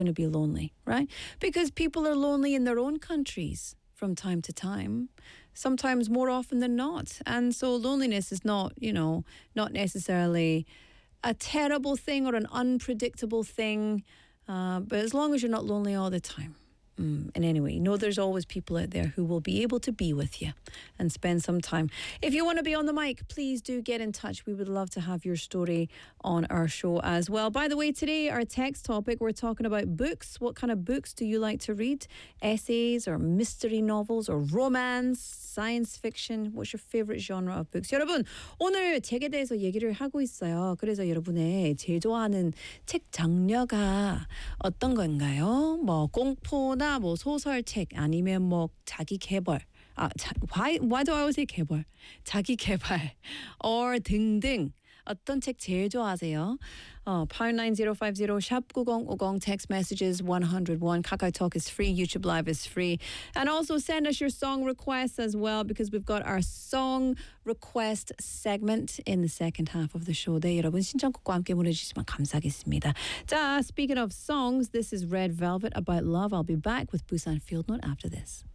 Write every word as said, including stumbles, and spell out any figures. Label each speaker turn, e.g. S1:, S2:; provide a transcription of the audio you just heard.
S1: going to be lonely, right? Because people are lonely in their own countries from time to time, sometimes more often than not. And so loneliness is not, you know, not necessarily a terrible thing or an unpredictable thing, uh, but as long as you're not lonely all the time. Mm, and anyway, know there's always people out there who will be able to be with you and spend some time. If you want to be on the mic, please do get in touch. We would love to have your story on our show as well. By the way, today our text topic, we're talking about books. What kind of books do you like to read? Essays or mystery novels or romance, science fiction? What's your favorite genre of books? 여러분, 오늘 책에 대해서 얘기를 하고 있어요. 그래서 여러분의 제일 좋아하는 책 장르가 어떤 건가요? 뭐 공포나 뭐 소설책 아니면 뭐 자기 개발. 아, 자, why why do I always say 개발? 자기 개발 or 등등. 어떤 책 제일 좋아하세요? 어, pound nine zero five zero 샵 구공오공 text messages one oh one. KakaoTalk is free. YouTube Live is free. And also send us your song requests as well because we've got our song request segment in the second half of the show. 네, 여러분 신청곡과 함께 보내주시면 감사하겠습니다. 자, speaking of songs, this is Red Velvet, About Love. I'll be back with Busan Field Note after this.